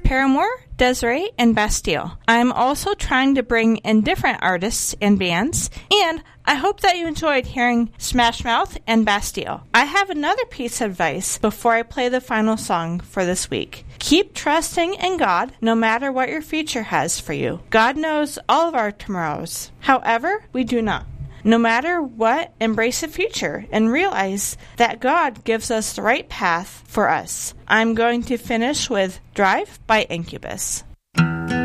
Paramore, Desiree, and Bastille. I'm also trying to bring in different artists and bands, and I hope that you enjoyed hearing Smash Mouth and Bastille. I have another piece of advice before I play the final song for this week. Keep trusting in God no matter what your future has for you. God knows all of our tomorrows. However, we do not. No matter what, embrace the future and realize that God gives us the right path for us. I'm going to finish with Drive by Incubus.